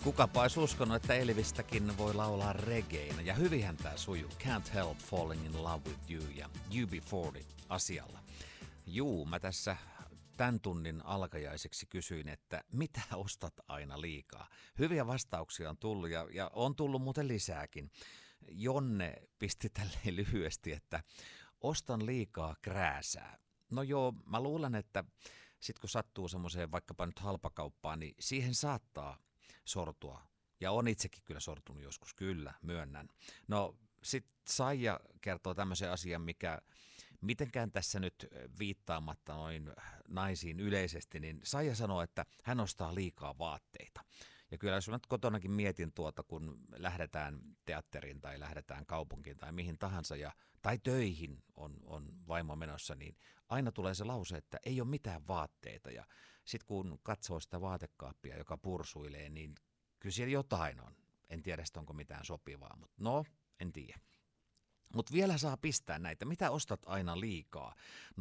Kukapa olisi uskonut, että Elvistäkin voi laulaa reggainä, ja hyvinhän tää sujuu. Can't help falling in love with you ja UB40 asialla. Juu, mä tässä tämän tunnin alkajaiseksi kysyin, että mitä ostat aina liikaa? Hyviä vastauksia on tullut ja on tullut muuten lisääkin. Jonne pisti tälleen lyhyesti, että ostan liikaa krääsää. No joo, mä luulen, että sit kun sattuu semmoiseen vaikkapa nyt halpakauppaan, niin siihen saattaa sortua. Ja on itsekin kyllä sortunut joskus, kyllä, myönnän. No sit Saija kertoo tämmöisen asian, mikä mitenkään tässä nyt viittaamatta noin naisiin yleisesti, niin Saija sanoo, että hän ostaa liikaa vaatteita. Ja kyllä jos mä nyt kotonakin mietin kun lähdetään teatteriin tai lähdetään kaupunkiin tai mihin tahansa tai töihin on vaimo menossa, niin aina tulee se lause, että ei ole mitään vaatteita. Ja sitten kun katsoo sitä vaatekaappia, joka pursuilee, niin kyllä siellä jotain on. En tiedä, onko mitään sopivaa, mutta no, en tiedä. Mutta vielä saa pistää näitä. Mitä ostat aina liikaa?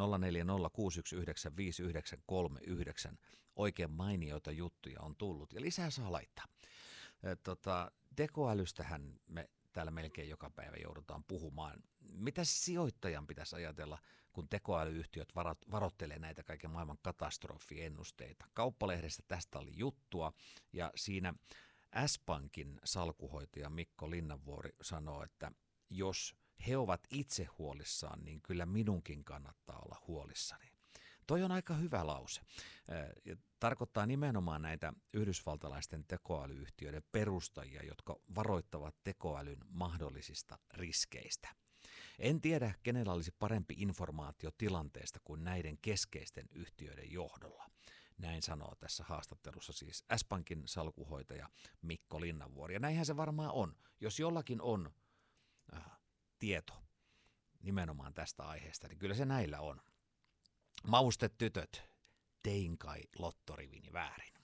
0406195939. Oikein mainioita juttuja on tullut ja lisää saa laittaa. Tekoälystähän me täällä melkein joka päivä joudutaan puhumaan. Mitä sijoittajan pitäisi ajatella, kun tekoälyyhtiöt varoittelee näitä kaiken maailman katastrofiennusteita? Kauppalehdessä tästä oli juttua ja siinä S-Pankin salkuhoitaja Mikko Linnanvuori sanoo, että jos he ovat itse huolissaan, niin kyllä minunkin kannattaa olla huolissani. Toi on aika hyvä lause. Tarkoittaa nimenomaan näitä yhdysvaltalaisten tekoälyyhtiöiden perustajia, jotka varoittavat tekoälyn mahdollisista riskeistä. En tiedä, kenellä olisi parempi informaatio tilanteesta kuin näiden keskeisten yhtiöiden johdolla. Näin sanoo tässä haastattelussa siis S-Pankin salkuhoitaja Mikko Linnanvuori. Ja näinhän se varmaan on. Jos jollakin on tieto nimenomaan tästä aiheesta, niin kyllä se näillä on. Maustetytöt, tein kai lottorivini väärin.